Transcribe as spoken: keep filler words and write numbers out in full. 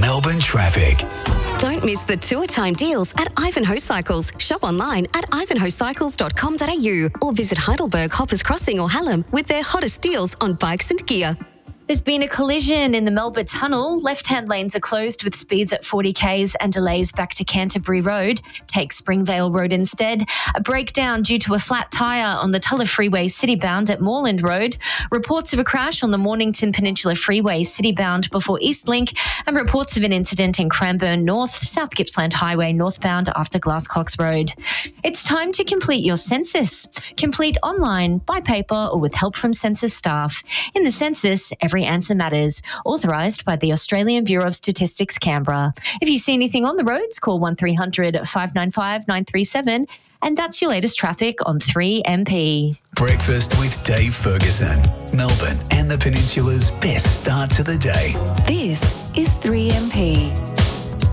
Melbourne traffic. Don't miss the tour time deals at Ivanhoe Cycles. Shop online at ivanhoe cycles dot com dot a u or visit Heidelberg, Hoppers Crossing or Hallam with their hottest deals on bikes and gear. There's been a collision in the Melbourne Tunnel. Left-hand lanes are closed with speeds at forty kays and delays back to Canterbury Road. Take Springvale Road instead. A breakdown due to a flat tyre on the Tulla Freeway citybound at Moreland Road. Reports of a crash on the Mornington Peninsula Freeway citybound before Eastlink, and reports of an incident in Cranbourne North, South Gippsland Highway northbound after Glasscox Road. It's time to complete your census. Complete online, by paper or with help from census staff. In the census, every answer matters. Authorised by the Australian Bureau of Statistics, Canberra. If you see anything on the roads, call one three hundred five nine five nine three seven. And that's your latest traffic on three M P. Breakfast with Dave Ferguson. Melbourne and the Peninsula's best start to the day. This is three M P.